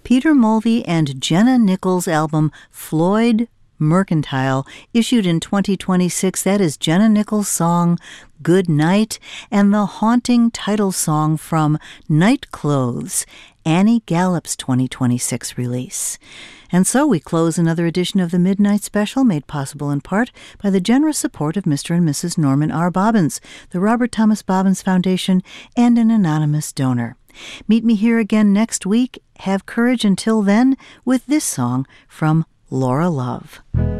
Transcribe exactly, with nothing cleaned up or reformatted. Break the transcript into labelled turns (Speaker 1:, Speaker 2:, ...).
Speaker 1: Peter Mulvey and Jenna Nichols' album Floyd Mercantile, issued in twenty twenty-six. That is Jenna Nichols' song Good Night and the haunting title song from Night Clothes, Annie Gallup's twenty twenty-six release. And so we close another edition of the Midnight Special, made possible in part by the generous support of Mister and Missus Norman R. Bobbins, the Robert Thomas Bobbins Foundation, and an anonymous donor. Meet me here again next week. Have courage until then with this song from Laura Love.